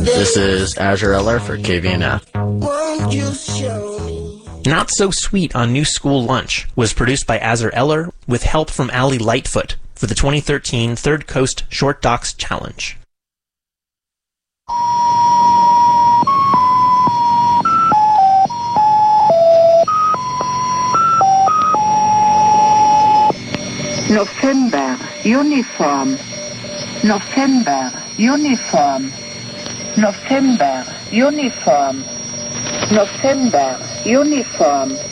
This is Azure Eller for KVNF. Won't you show me? Not So Sweet on New School Lunch was produced by Azure Eller with help from Ali Lightfoot for the 2013 Third Coast Short Docs Challenge. November, uniform. November, uniform. November, uniform. November, uniform.